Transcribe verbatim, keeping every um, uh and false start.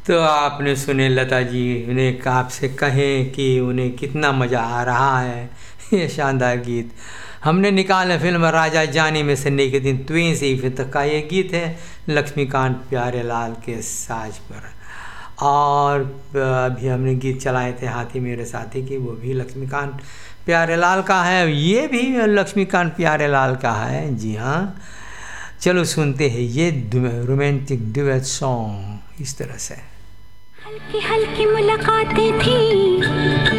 तो आपने सुने लता जी उन्हें आपसे कहें कि उन्हें कितना मज़ा आ रहा है ये शानदार गीत हमने निकाला फिल्म राजा जानी में से नई के दिन तुई सी फिर तक का ये गीत है लक्ष्मीकांत प्यारेलाल के साज पर। और अभी हमने गीत चलाए थे हाथी मेरे साथी की, वो भी लक्ष्मीकांत प्यारेलाल का है, ये भी लक्ष्मीकांत प्यारेलाल का है। जी हाँ, चलो सुनते हैं ये रोमांटिक डुएट सॉन्ग इस तरह से। हल्की हल्की मुलाकातें थी